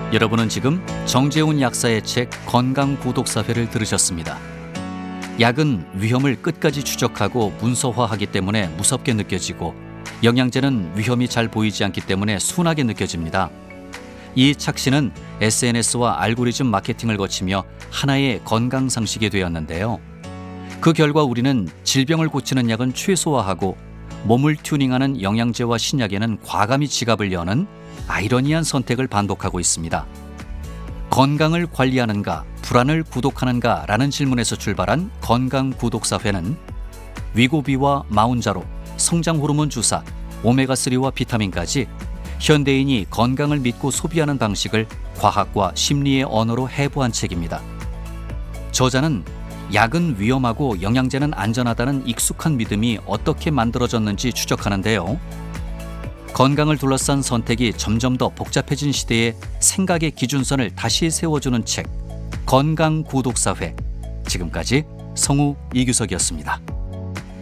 여러분은 지금 정재훈 약사의 책 건강구독사회를 들으셨습니다. 약은 위험을 끝까지 추적하고 문서화하기 때문에 무섭게 느껴지고, 영양제는 위험이 잘 보이지 않기 때문에 순하게 느껴집니다. 이 착시는 SNS와 알고리즘 마케팅을 거치며 하나의 건강 상식이 되었는데요. 그 결과 우리는 질병을 고치는 약은 최소화하고 몸을 튜닝하는 영양제와 신약에는 과감히 지갑을 여는 아이러니한 선택을 반복하고 있습니다. 건강을 관리하는가, 불안을 구독하는가 라는 질문에서 출발한 건강구독사회는 위고비와 마운자로, 성장호르몬 주사, 오메가3와 비타민까지 현대인이 건강을 믿고 소비하는 방식을 과학과 심리의 언어로 해부한 책입니다. 저자는 약은 위험하고 영양제는 안전하다는 익숙한 믿음이 어떻게 만들어졌는지 추적하는데요. 건강을 둘러싼 선택이 점점 더 복잡해진 시대에 생각의 기준선을 다시 세워주는 책, 건강구독사회. 지금까지 성우 이규석이었습니다.